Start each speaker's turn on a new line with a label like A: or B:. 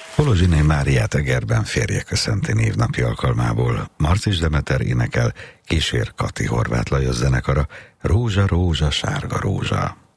A: Polozsiné Máriát Egerben férje köszönti névnapi alkalmából. Marcis Demeter énekel, kísér Kati Horváth Lajos zenekara, Rózsa, rózsa, sárga rózsa.